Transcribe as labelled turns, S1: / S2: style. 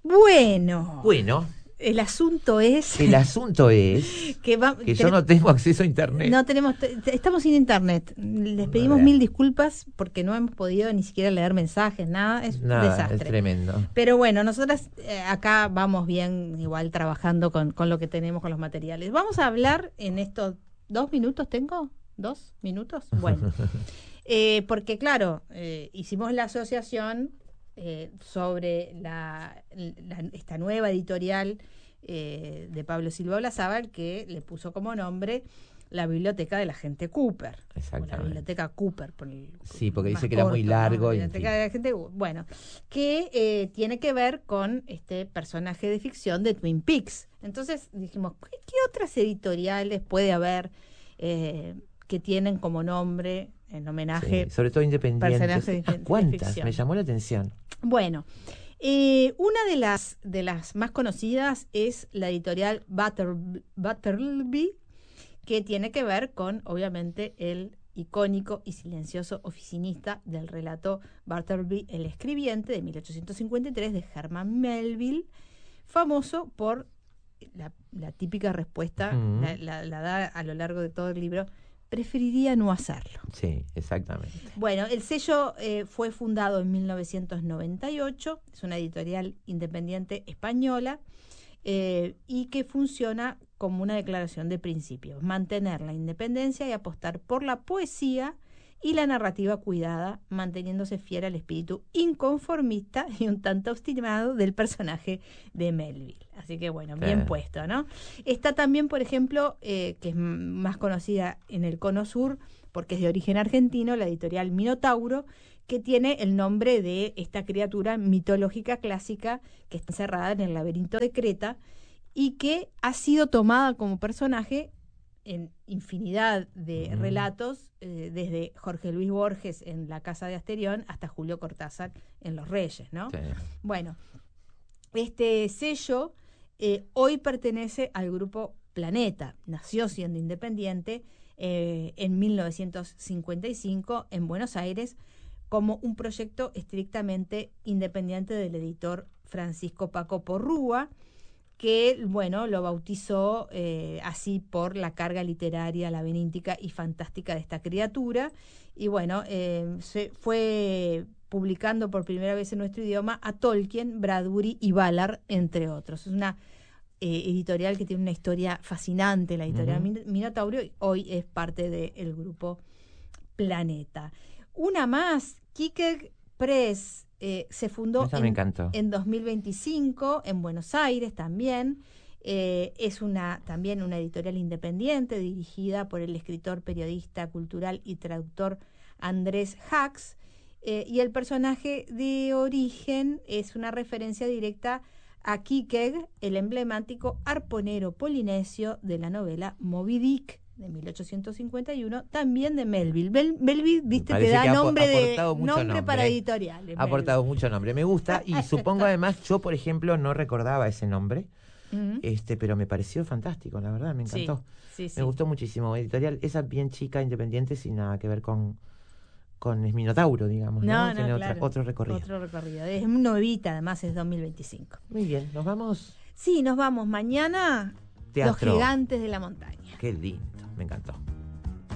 S1: Bueno,
S2: el asunto es
S1: que yo no tengo acceso a internet.
S2: No tenemos, estamos sin internet. Les pedimos mil disculpas porque no hemos podido ni siquiera leer mensajes, nada, es desastre.
S1: Es tremendo.
S2: Pero bueno, nosotras acá vamos bien, igual trabajando con lo que tenemos, con los materiales. Vamos a hablar en estos 2 minutos, ¿tengo? ¿2 minutos? Bueno, porque claro, hicimos la asociación sobre esta nueva editorial de Pablo Silva Olazábal, que le puso como nombre la Biblioteca de la Gente Cooper.
S1: Exactamente.
S2: O la Biblioteca Cooper.
S1: Sí, porque dice que era muy largo.
S2: ¿No? La Biblioteca de la Gente, bueno, que tiene que ver con este personaje de ficción de Twin Peaks. Entonces dijimos, ¿qué otras editoriales puede haber que tienen como nombre en homenaje?
S1: Sí, sobre todo independientes. ¿Cuántas? Me llamó la atención.
S2: Bueno, una de las más conocidas es la editorial Butterby, que tiene que ver con, obviamente, el icónico y silencioso oficinista del relato Bartleby, el escribiente, de 1853, de Herman Melville, famoso por la típica respuesta, la da a lo largo de todo el libro: preferiría no hacerlo.
S1: Sí, exactamente.
S2: Bueno, el sello fue fundado en 1998, es una editorial independiente española, y que funciona como una declaración de principios: mantener la independencia y apostar por la poesía y la narrativa cuidada, manteniéndose fiel al espíritu inconformista y un tanto obstinado del personaje de Melville. Así que bueno, bien puesto, ¿no? Está también, por ejemplo, que es más conocida en el Cono Sur, porque es de origen argentino, la editorial Minotauro, que tiene el nombre de esta criatura mitológica clásica que está encerrada en el laberinto de Creta y que ha sido tomada como personaje en infinidad de relatos, desde Jorge Luis Borges en La Casa de Asterión hasta Julio Cortázar en Los Reyes, ¿no? Sí. Bueno, este sello hoy pertenece al grupo Planeta, nació siendo independiente en 1955 en Buenos Aires, como un proyecto estrictamente independiente del editor Francisco Paco Porrúa, que, bueno, lo bautizó así por la carga literaria, laberíntica y fantástica de esta criatura. Y bueno, se fue publicando por primera vez en nuestro idioma a Tolkien, Bradbury y Ballard, entre otros. Es una editorial que tiene una historia fascinante, la editorial Minotauro, y hoy es parte del grupo Planeta. Una más, Kikek Press, se fundó en 2025 en Buenos Aires también. Es también una editorial independiente dirigida por el escritor, periodista cultural y traductor Andrés Hax, y el personaje de origen es una referencia directa a Kikek, el emblemático arponero polinesio de la novela Moby Dick de 1851, también de Melville. Melville, viste, te da nombre para editoriales.
S1: Ha aportado mucho nombre, me gusta, y supongo además, yo por ejemplo no recordaba ese nombre, pero me pareció fantástico, la verdad, me encantó. Sí. Me gustó muchísimo. Editorial, esa bien chica, independiente, sin nada que ver con Minotauro, digamos, ¿no? Tiene otro recorrido.
S2: Otro recorrido. Es novita, además es 2025.
S1: Muy bien, ¿nos vamos?
S2: Sí, nos vamos. Mañana, Teatro. Los Gigantes de la Montaña.
S1: Qué lindo, me encantó.